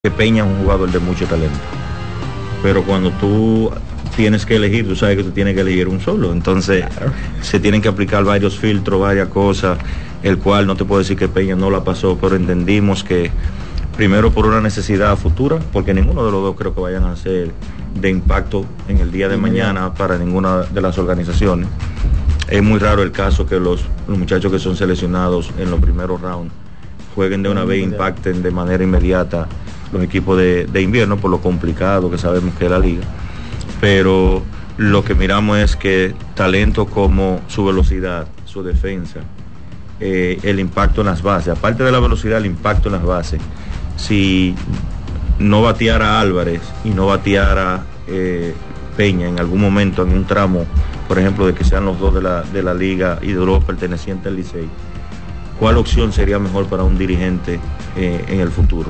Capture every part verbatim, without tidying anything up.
que Peña es un jugador de mucho talento, pero cuando tú tienes que elegir, tú sabes que tú tienes que elegir un solo, entonces claro, se tienen que aplicar varios filtros, varias cosas, el cual no te puedo decir que Peña no la pasó, pero entendimos que primero por una necesidad futura, porque ninguno de los dos creo que vayan a ser de impacto en el día de mañana para ninguna de las organizaciones. Es muy raro el caso que los, los muchachos que son seleccionados en los primeros rounds jueguen de una vez, impacten de manera inmediata los equipos de, de invierno, por lo complicado que sabemos que es la liga, pero lo que miramos es que talento como su velocidad, su defensa, eh, el impacto en las bases, aparte de la velocidad, el impacto en las bases, si no bateara Álvarez y no bateara eh, Peña en algún momento, en un tramo, por ejemplo, de que sean los dos de la, de la liga y de los pertenecientes al Licey, ¿cuál opción sería mejor para un dirigente eh, en el futuro?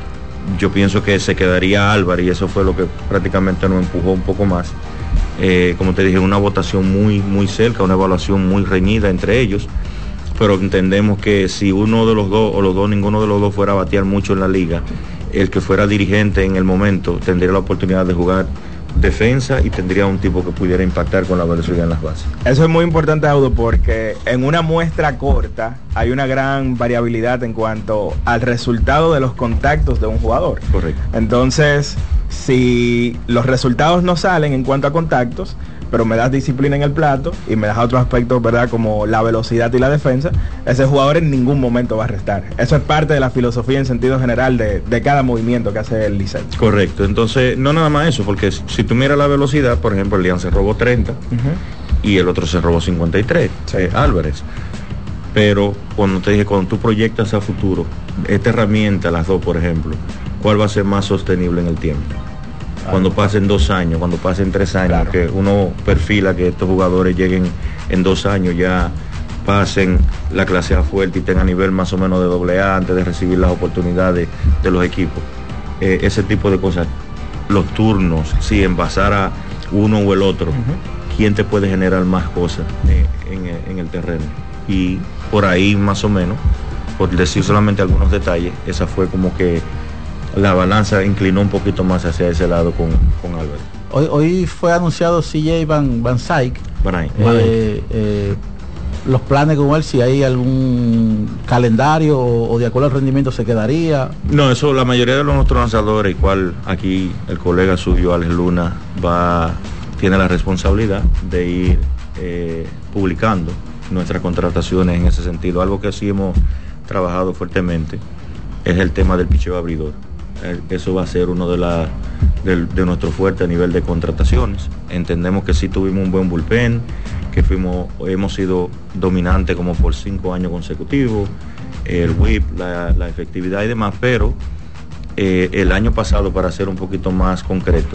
Yo pienso que se quedaría Álvarez y eso fue lo que prácticamente nos empujó un poco más. Eh, como te dije, una votación muy, muy cerca, una evaluación muy reñida entre ellos, pero entendemos que si uno de los dos o los dos, ninguno de los dos fuera a batear mucho en la liga, el que fuera dirigente en el momento tendría la oportunidad de jugar defensa y tendría un tipo que pudiera impactar con la velocidad en las bases. Eso es muy importante, Audo, porque en una muestra corta hay una gran variabilidad en cuanto al resultado de los contactos de un jugador. Correcto. Entonces, si los resultados no salen en cuanto a contactos, pero me das disciplina en el plato y me das otros aspectos, ¿verdad?, como la velocidad y la defensa, ese jugador en ningún momento va a restar. Eso es parte de la filosofía en sentido general de, de cada movimiento que hace el Licey. Correcto, entonces no nada más eso, porque si tú miras la velocidad, por ejemplo, el León se robó treinta uh-huh. y el otro se robó cincuenta y tres, sí. eh, Álvarez. Pero cuando te dije, cuando tú proyectas a futuro, esta herramienta, las dos por ejemplo, ¿cuál va a ser más sostenible en el tiempo? Cuando pasen dos años, cuando pasen tres años, claro, que uno perfila que estos jugadores lleguen en dos años, ya pasen la clase A fuerte y tengan nivel más o menos de doble A antes de recibir las oportunidades de los equipos. Eh, ese tipo de cosas, los turnos, si envasar a uno o el otro, uh-huh. ¿quién te puede generar más cosas eh, en, en el terreno? Y por ahí más o menos, por decir solamente algunos detalles, esa fue como que la balanza inclinó un poquito más hacia ese lado con, con Álvarez. Hoy, hoy fue anunciado C J Van, Van Syke. Eh, eh, los planes con él, si hay algún calendario o, o de acuerdo al rendimiento se quedaría. No, eso la mayoría de los nuestros lanzadores, igual aquí el colega suyo, Alex Luna, va, tiene la responsabilidad de ir eh, publicando nuestras contrataciones en ese sentido. Algo que sí hemos trabajado fuertemente es el tema del picheo abridor. Eso va a ser uno de, la, de, de nuestros fuertes a nivel de contrataciones. Entendemos que sí tuvimos un buen bullpen, que fuimos, hemos sido dominantes como por cinco años consecutivos, el whip, la, la efectividad y demás, pero eh, el año pasado, para ser un poquito más concreto,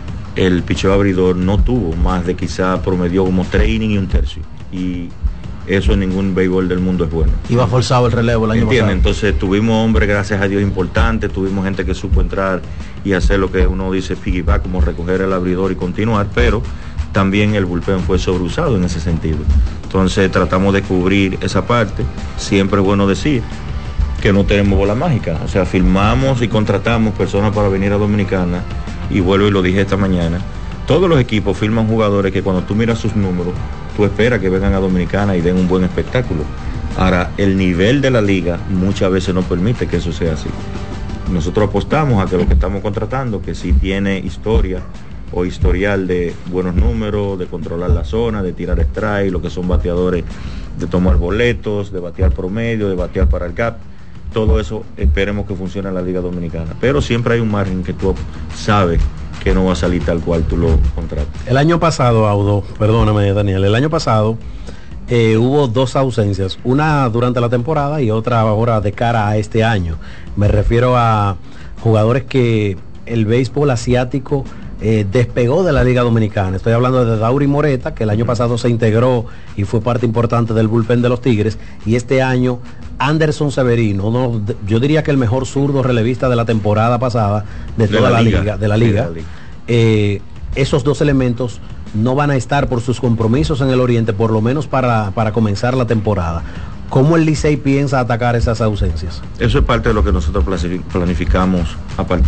el picheo abridor no tuvo más de quizá promedió como tres innings y un tercio. Y eso en ningún béisbol del mundo es bueno. Iba forzado el relevo el año ¿Entiendes? pasado. Entonces tuvimos hombres, gracias a Dios, importantes, tuvimos gente que supo entrar y hacer lo que uno dice piggyback, como recoger el abridor y continuar, pero también el bullpen fue sobreusado en ese sentido. Entonces tratamos de cubrir esa parte. Siempre es bueno decir que no tenemos bola mágica, o sea, firmamos y contratamos personas para venir a Dominicana, y vuelvo y lo dije esta mañana, todos los equipos firman jugadores que cuando tú miras sus números, tú esperas que vengan a Dominicana y den un buen espectáculo. Ahora, el nivel de la liga muchas veces no permite que eso sea así. Nosotros apostamos a que lo que estamos contratando, que sí tiene historia o historial de buenos números, de controlar la zona, de tirar strike, lo que son bateadores, de tomar boletos, de batear promedio, de batear para el gap, todo eso esperemos que funcione en la liga dominicana. Pero siempre hay un margen que tú sabes que no va a salir tal cual tú lo contratas. El año pasado, Audo, perdóname Daniel, el año pasado eh, hubo dos ausencias, una durante la temporada y otra ahora de cara a este año. Me refiero a jugadores que el béisbol asiático eh, despegó de la Liga Dominicana. Estoy hablando de Dauri Moreta, que el año pasado se integró y fue parte importante del bullpen de los Tigres, y este año Anderson Severino, no, yo diría que el mejor zurdo relevista de la temporada pasada de toda la, la liga, liga, de la liga. De la liga. Eh, esos dos elementos no van a estar por sus compromisos en el Oriente, por lo menos para, para comenzar la temporada. ¿Cómo el Licey piensa atacar esas ausencias? Eso es parte de lo que nosotros planificamos a partir